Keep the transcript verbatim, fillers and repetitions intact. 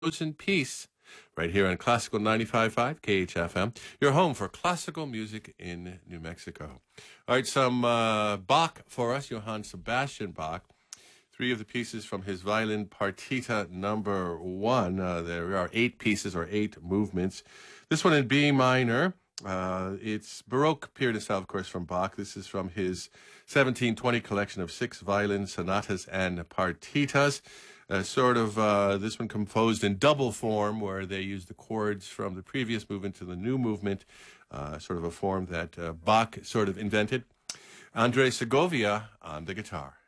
Chosen Piece, right here on Classical ninety-five point five K H F M, your home for classical music in New Mexico. All right, some uh, Bach for us, Johann Sebastian Bach. Three of the pieces from his violin partita number one. Uh, there are eight pieces or eight movements. This one in B minor. Uh, it's Baroque period of style, of course, from Bach. This is from his seventeen twenty collection of six violin sonatas and partitas. Uh, sort of uh, this one composed in double form, where they use the chords from the previous movement to the new movement, uh, sort of a form that uh, Bach sort of invented. Andre Segovia on the guitar.